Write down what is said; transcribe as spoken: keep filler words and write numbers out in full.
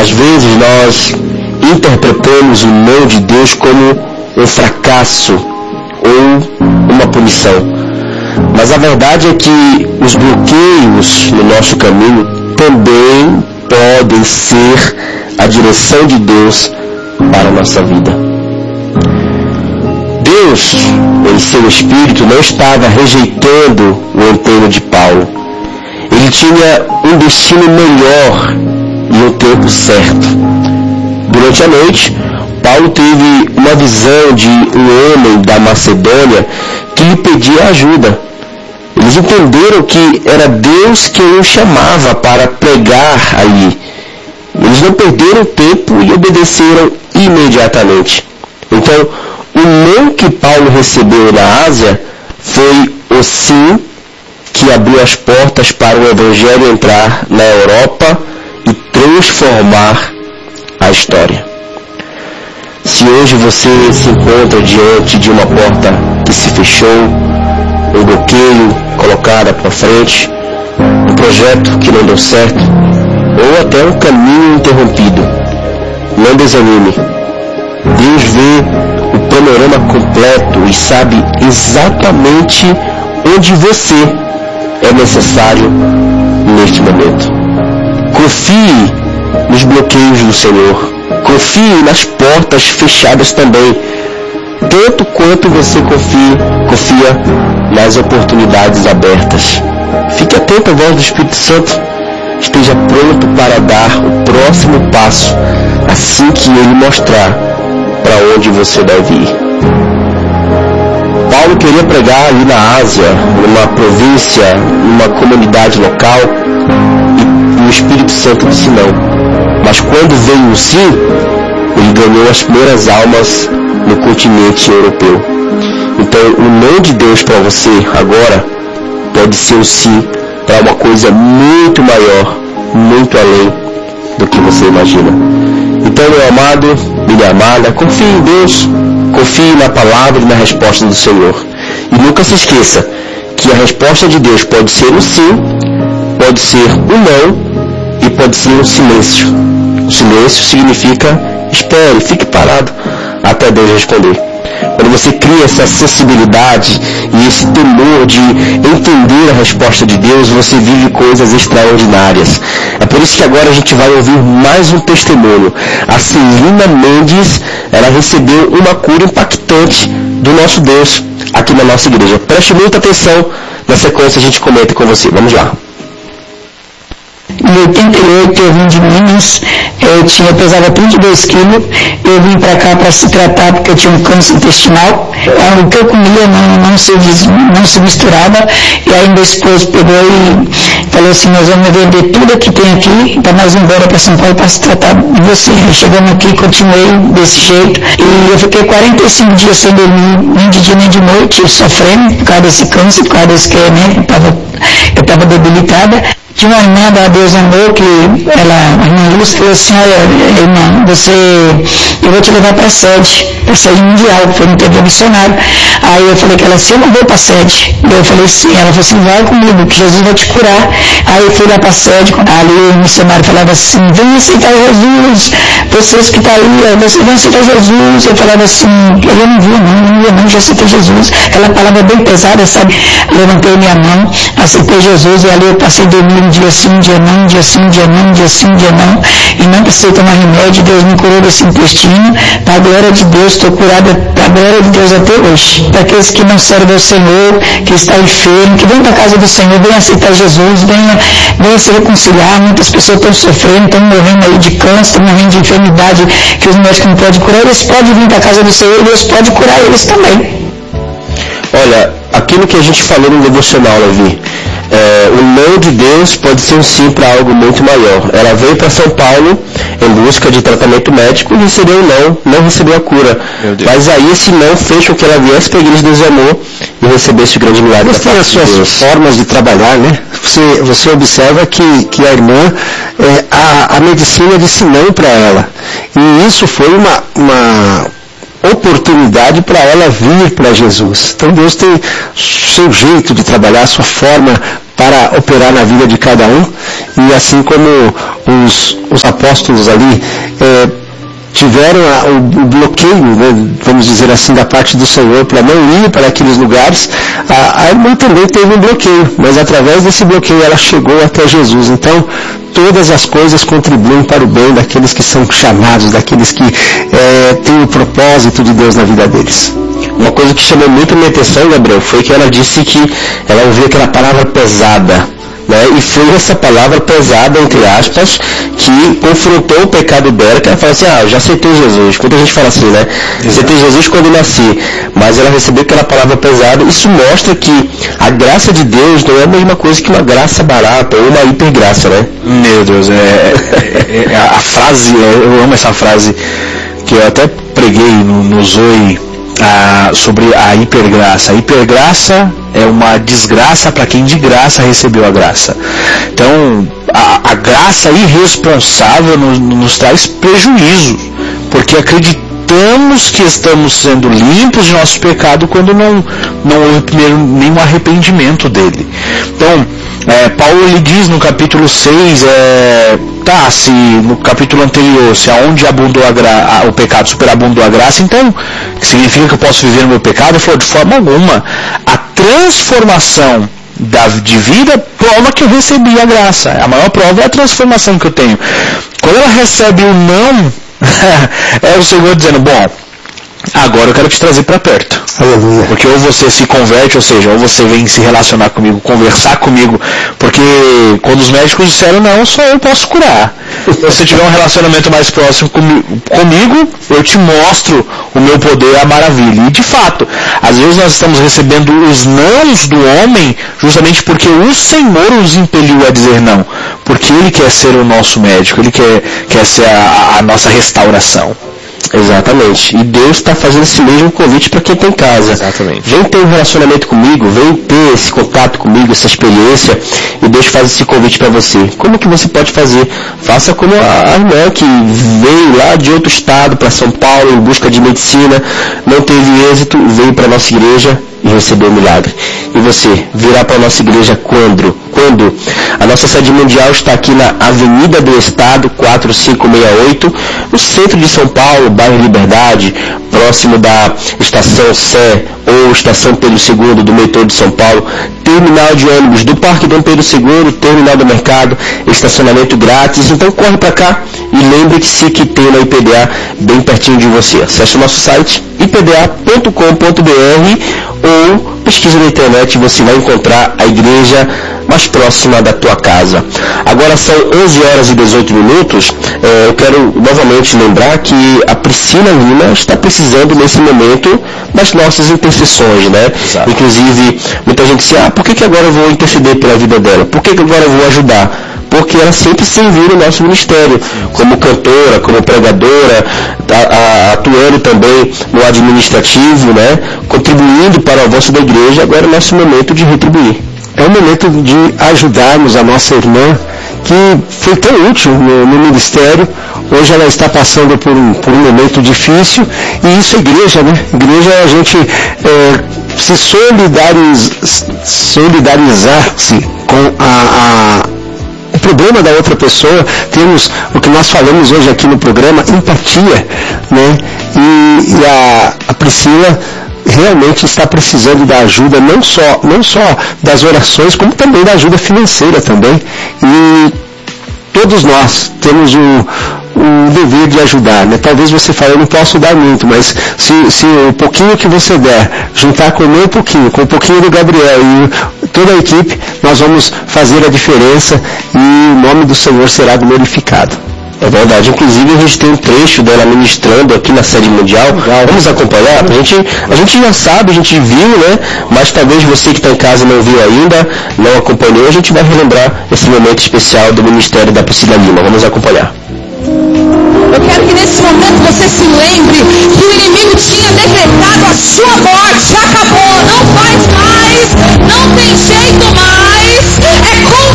Às vezes nós interpretamos o não de Deus como um fracasso ou uma punição. Mas a verdade é que os bloqueios no nosso caminho também podem ser a direção de Deus para a nossa vida. Deus, em seu Espírito, não estava rejeitando o empenho de Paulo. Ele tinha um destino melhor e um tempo certo. Durante a noite, Paulo teve uma visão de um homem da Macedônia que lhe pedia ajuda. Eles entenderam que era Deus quem o chamava para pregar ali. Eles não perderam tempo e obedeceram imediatamente. Então, o não que Paulo recebeu na Ásia foi o sim que abriu as portas para o Evangelho entrar na Europa e transformar a história. Se hoje você se encontra diante de uma porta que se fechou, um bloqueio colocado à frente, um projeto que não deu certo, ou até um caminho interrompido, não desanime. Deus vê o panorama completo e sabe exatamente onde você é necessário neste momento. Confie nos bloqueios do Senhor. Confie nas portas fechadas também, tanto quanto você confie, confia nas oportunidades abertas. Fique atento à voz do Espírito Santo. Esteja pronto para dar o próximo passo assim que Ele mostrar para onde você deve ir. Paulo queria pregar ali na Ásia, numa província, numa comunidade local, e, e o Espírito Santo disse não. Mas quando veio o sim, ele ganhou as primeiras almas no continente europeu. Então, o não de Deus para você agora pode ser o sim para uma coisa muito maior, muito além do que você imagina. Então, meu amado, minha amada, confie em Deus, confie na palavra e na resposta do Senhor. E nunca se esqueça que a resposta de Deus pode ser um sim, pode ser um não e pode ser um silêncio. O silêncio significa espere, fique parado até Deus responder. Quando você cria essa sensibilidade e esse temor de entender a resposta de Deus, você vive coisas extraordinárias. É por isso que agora a gente vai ouvir mais um testemunho. A Celina Mendes, ela recebeu uma cura impactante do nosso Deus aqui na nossa igreja. Preste muita atenção, na sequência a gente comenta com você. Vamos lá. Em oitenta e oito eu vim de Minas, eu, tinha, eu pesava trinta e dois quilos, eu vim para cá para se tratar porque eu tinha um câncer intestinal, aí, o que eu comia não, não, se, não se misturava, e aí meu esposo pegou e falou assim, nós vamos vender tudo que tem aqui para nós ir embora para São Paulo para se tratar de você. Chegando aqui, continuei desse jeito, e eu fiquei quarenta e cinco dias sem dormir, nem de dia nem de noite, sofrendo por causa desse câncer, por causa desse que, né, eu estava debilitada. Tinha uma irmã da Deus Amor que ela, a irmã Lúcia, falou assim, olha, irmã, você, eu vou te levar para a sede, para a sede mundial, foi no tempo missionário. Aí eu falei que ela, se eu não vou para a sede, eu falei sim, ela falou assim, vai comigo, que Jesus vai te curar. Aí eu fui lá para a sede, ali o missionário falava assim, vem aceitar Jesus, vocês que estão tá aí, vocês vão aceitar Jesus. Eu falava assim, eu não via não, não via não, já aceitei Jesus. Aquela palavra bem pesada, sabe? Levantei minha mão, aceitei Jesus, e ali eu passei dormindo um dia sim, um dia não, um dia sim, um dia não, um dia sim, um dia não, e não precisei tomar remédio. Deus me curou desse intestino, para a glória de Deus, estou curada para a glória de Deus até hoje. Para aqueles que não servem ao Senhor, que está enfermo, que vem para a casa do Senhor, venha aceitar Jesus, venha, venha se reconciliar. Muitas pessoas estão sofrendo, estão morrendo aí de câncer, estão morrendo de enfermidade que os médicos não podem curar, eles podem vir para a casa do Senhor e Deus pode curar eles também. Olha, aquilo que a gente falou no devocional, Levi, é, o não de Deus pode ser um sim para algo muito maior. Ela veio para São Paulo em busca de tratamento médico e recebeu um não, não recebeu a cura. Mas aí esse não fez com que ela viesse para a igreja de Deus Amor e recebesse o grande milagre. Mas tem as suas de formas de trabalhar, né? Você, você observa que, que a irmã, é, a, a medicina disse não para ela. E isso foi uma... uma oportunidade para ela vir para Jesus. Então Deus tem seu jeito de trabalhar, sua forma para operar na vida de cada um, e assim como os, os apóstolos ali é, tiveram a, o, o bloqueio, né, vamos dizer assim, da parte do Senhor para não ir para aqueles lugares, a, a irmã também teve um bloqueio, mas através desse bloqueio ela chegou até Jesus. Então todas as coisas contribuem para o bem daqueles que são chamados, daqueles que é, têm o propósito de Deus na vida deles. Uma coisa que chamou muito a minha atenção, Gabriel, foi que ela disse que ela ouviu aquela palavra pesada, né? E foi essa palavra pesada, entre aspas, que confrontou o pecado dela, que ela fala assim, ah, eu já aceitei Jesus. Muita gente fala assim, né? Aceitei Jesus quando eu nasci. Mas ela recebeu aquela palavra pesada. Isso mostra que a graça de Deus não é a mesma coisa que uma graça barata ou uma hipergraça, né? Meu Deus, é, é, é a frase, é, eu amo essa frase, que eu até preguei no, no Zoe, Ah, sobre a hipergraça. A hipergraça é uma desgraça para quem de graça recebeu a graça. Então, a, a graça irresponsável nos, nos traz prejuízo, porque acreditamos que estamos sendo limpos de nosso pecado quando não, não houve primeiro nenhum arrependimento dele. Então, é, Paulo ele diz no capítulo seis, é, tá, se no capítulo anterior, se aonde abundou a gra, a, o pecado superabundou a graça, então significa que eu posso viver no meu pecado? Ele falou, de forma alguma. A transformação da, de vida prova que eu recebi a graça. A maior prova é a transformação que eu tenho. Quando ela recebe o não, é o Senhor dizendo, bom, agora eu quero te trazer para perto. Aleluia. Porque ou você se converte, ou seja, ou você vem se relacionar comigo, conversar comigo, porque quando os médicos disseram não, só eu posso curar. Se você tiver um relacionamento mais próximo comigo, eu te mostro o meu poder, a maravilha. E de fato, às vezes nós estamos recebendo os nãos do homem justamente porque o Senhor os impeliu a dizer não. Porque Ele quer ser o nosso médico, Ele quer, quer ser a, a nossa restauração. Exatamente. E Deus está fazendo esse mesmo convite para quem está em casa. Exatamente. Vem ter um relacionamento comigo, vem ter esse contato comigo, essa experiência, e Deus faz esse convite para você. Como que você pode fazer? Faça como a irmã que veio lá de outro estado para São Paulo em busca de medicina, não teve êxito, veio para a nossa igreja e recebeu o milagre. E você virá para a nossa igreja quando? Quando? A nossa sede mundial está aqui na Avenida do Estado, quatro cinco seis oito, no centro de São Paulo, bairro Liberdade, próximo da Estação Sé ou Estação Pedro segundo do metrô de São Paulo, terminal de ônibus do Parque Dom Pedro segundo, terminal do mercado, estacionamento grátis. Então corre para cá e lembre-se que tem na I P D A bem pertinho de você. Acesse o nosso site i p d a ponto com ponto b r ou pesquisa na internet e você vai encontrar a igreja mais próxima da tua casa. Agora são onze horas e dezoito minutos. É, eu quero novamente lembrar que a Priscila Lima está precisando nesse momento das nossas intercessões, né? Exato. Inclusive, muita gente diz, ah, por que, que agora eu vou interceder pela vida dela? Por que, que agora eu vou ajudar? Porque ela sempre serviu no nosso ministério, como cantora, como pregadora, a, a, atuando também no administrativo, né? Contribuindo para o avanço da igreja. Agora é o nosso momento de retribuir. É o momento de ajudarmos a nossa irmã, que foi tão útil no, no ministério. Hoje ela está passando por um, por um momento difícil, e isso é igreja, né? Igreja é a gente é, se solidariz, solidarizar-se com a, a o problema da outra pessoa. Temos o que nós falamos hoje aqui no programa, empatia, né? E, e a, a Priscila realmente está precisando da ajuda, não só, não só das orações, como também da ajuda financeira também. E todos nós temos o, o dever de ajudar, né? Talvez você fale, eu não posso dar muito, mas se, se o pouquinho que você der, juntar com o meu pouquinho, com o pouquinho do Gabriel e toda a equipe, nós vamos fazer a diferença e o nome do Senhor será glorificado. É verdade, inclusive a gente tem um trecho dela ministrando aqui na sede mundial. Legal. Vamos acompanhar? A gente, a gente já sabe, a gente viu, né? Mas talvez você que está em casa não viu ainda, não acompanhou, a gente vai relembrar esse momento especial do ministério da Priscila Lima. Vamos acompanhar. Eu quero que nesse momento você se lembre que o inimigo tinha decretado a sua morte. Acabou, não faz mais, não tem jeito mais. É com